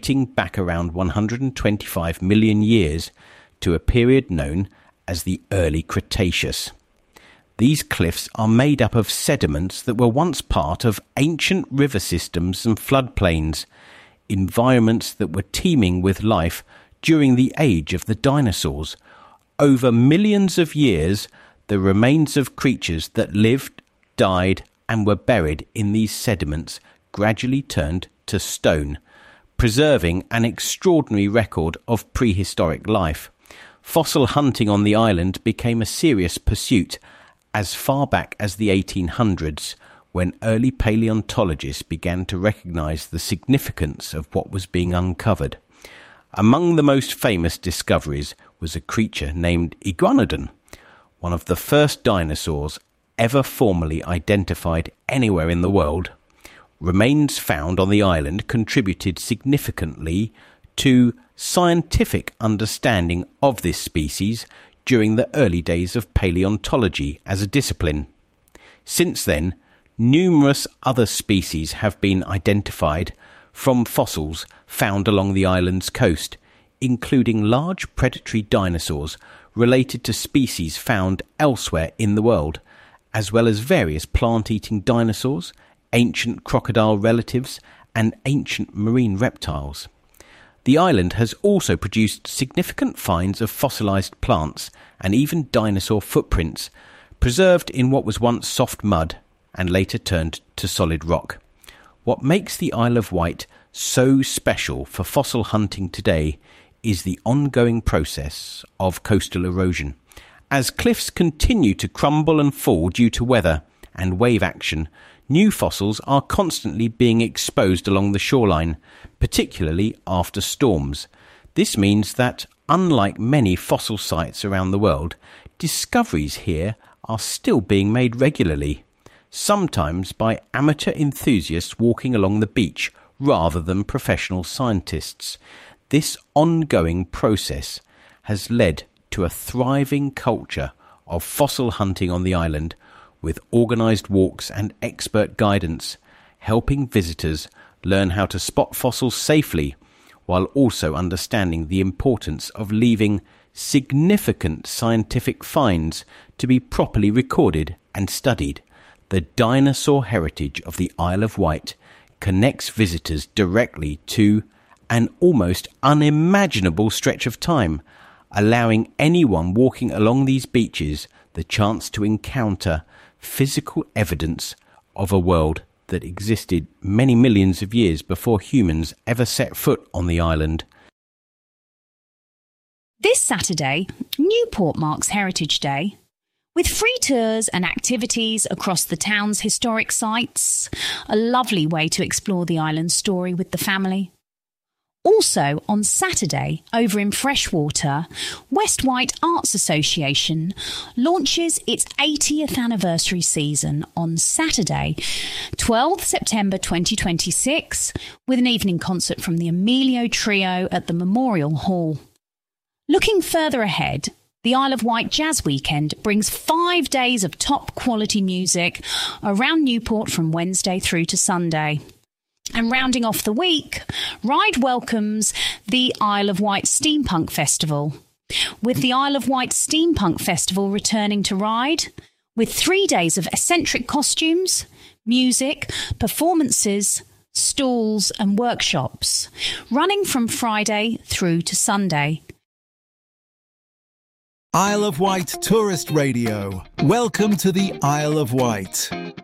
dating back around 125 million years to a period known as the Early Cretaceous. These cliffs are made up of sediments that were once part of ancient river systems and floodplains, environments that were teeming with life during the age of the dinosaurs. Over millions of years, the remains of creatures that lived, died, and were buried in these sediments gradually turned to stone, preserving an extraordinary record of prehistoric life. Fossil hunting on the island became a serious pursuit as far back as the 1800s, when early paleontologists began to recognise the significance of what was being uncovered. Among the most famous discoveries was a creature named Iguanodon, one of the first dinosaurs ever formally identified anywhere in the world. Remains found on the island contributed significantly to scientific understanding of this species during the early days of paleontology as a discipline. Since then, numerous other species have been identified from fossils found along the island's coast, including large predatory dinosaurs related to species found elsewhere in the world, as well as various plant-eating dinosaurs, ancient crocodile relatives, and ancient marine reptiles. The island has also produced significant finds of fossilised plants and even dinosaur footprints, preserved in what was once soft mud and later turned to solid rock. What makes the Isle of Wight so special for fossil hunting today is the ongoing process of coastal erosion. As cliffs continue to crumble and fall due to weather and wave action, new fossils are constantly being exposed along the shoreline, particularly after storms. This means that, unlike many fossil sites around the world, discoveries here are still being made regularly, sometimes by amateur enthusiasts walking along the beach rather than professional scientists. This ongoing process has led to a thriving culture of fossil hunting on the island, with organised walks and expert guidance, helping visitors learn how to spot fossils safely, while also understanding the importance of leaving significant scientific finds to be properly recorded and studied. The dinosaur heritage of the Isle of Wight connects visitors directly to an almost unimaginable stretch of time, allowing anyone walking along these beaches the chance to encounter physical evidence of a world that existed many millions of years before humans ever set foot on the island. This Saturday, Newport marks Heritage Day, with free tours and activities across the town's historic sites, a lovely way to explore the island's story with the family. Also, on Saturday, over in Freshwater, West Wight Arts Association launches its 80th anniversary season on Saturday, 12th September 2026, with an evening concert from the Emilio Trio at the Memorial Hall. Looking further ahead, the Isle of Wight Jazz Weekend brings 5 days of top-quality music around Newport from Wednesday through to Sunday. And rounding off the week, Ryde welcomes the Isle of Wight Steampunk Festival, with the Isle of Wight Steampunk Festival returning to Ryde, with 3 days of eccentric costumes, music, performances, stalls and workshops, running from Friday through to Sunday. Isle of Wight Tourist Radio. Welcome to the Isle of Wight.